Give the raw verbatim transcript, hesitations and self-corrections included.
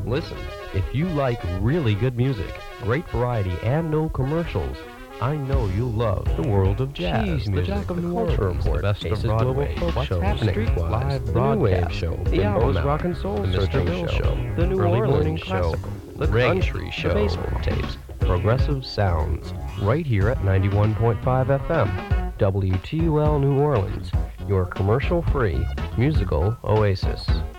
Listen, if you like really good music, great variety, and no commercials, I know you'll love the world of jazz, Cheese the music, Jack of the New Culture Orleans, Report, the best Faces of Broadway, Global Folk What's Show, Happening, Streetwise, Live The New Wave Broadcast, Show, the Bimbo Albums Mouth, Rock and Soul The Mister Searching Bill Show, Show, the New Early Orleans Morning Show, Classical, the Reggae, Country The Show, Basement Tapes, Progressive Sounds, right here at ninety-one point five F M, W T U L New Orleans, your commercial-free musical oasis.